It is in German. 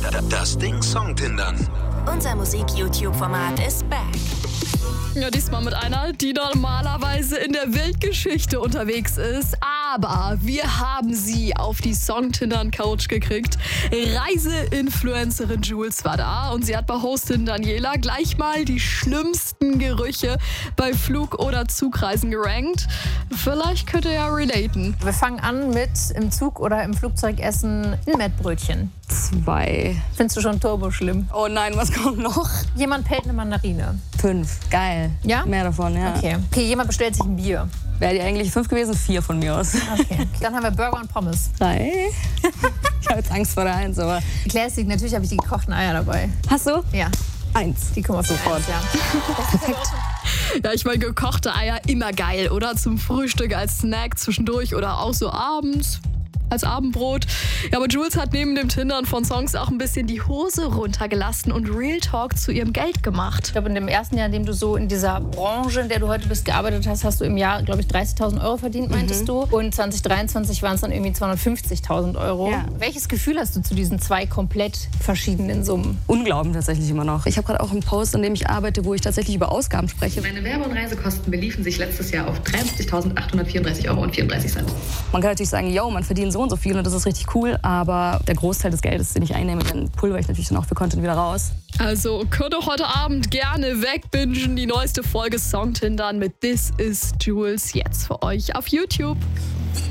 Das Ding Songtindern. Unser Musik-YouTube-Format ist back. Ja, diesmal mit einer, die normalerweise in der Weltgeschichte unterwegs ist. Aber wir haben sie auf die Songtindern-Couch gekriegt. Reiseinfluencerin Jules war da und sie hat bei Hostin Daniela gleich mal die schlimmsten Gerüche bei Flug- oder Zugreisen gerankt. Vielleicht könnt ihr ja relaten. Wir fangen an mit im Zug oder im Flugzeug essen ein Mettbrötchen. 2. Findest du schon turbo schlimm? Oh nein, was kommt noch? Jemand pellt eine Mandarine. 5. Geil. Ja? Mehr davon, ja. Okay, jemand bestellt sich ein Bier. Wäre die eigentlich 5 gewesen? 4 von mir aus. Okay. Dann haben wir Burger und Pommes. 3. Ich habe jetzt Angst vor der 1, aber... Classic, natürlich habe ich die gekochten Eier dabei. Hast du? Ja. 1. Die kommen auf Sofort. 1, ja. Perfekt. Ja, ich meine, gekochte Eier immer geil, oder? Zum Frühstück, als Snack zwischendurch oder auch so abends als Abendbrot. Ja, aber Jules hat neben dem Tindern von Songs auch ein bisschen die Hose runtergelassen und Real Talk zu ihrem Geld gemacht. Ich glaube, in dem ersten Jahr, in dem du so in dieser Branche, in der du heute bist, gearbeitet hast, hast du im Jahr, glaube ich, 30.000 Euro verdient, meintest du. Und 2023 waren es dann irgendwie 250.000 Euro. Ja. Welches Gefühl hast du zu diesen 2 komplett verschiedenen Summen? Unglauben tatsächlich immer noch. Ich habe gerade auch einen Post, an dem ich arbeite, wo ich tatsächlich über Ausgaben spreche. Meine Werbe- und Reisekosten beliefen sich letztes Jahr auf 73.834,34 Euro. Man kann natürlich sagen, yo, man verdient so und so viel und das ist richtig cool, aber der Großteil des Geldes, den ich einnehme, den pulver ich natürlich dann auch für Content wieder raus. Also könnt ihr heute Abend gerne wegbingen. Die neueste Folge Songtindern mit This is Jules jetzt für euch auf YouTube.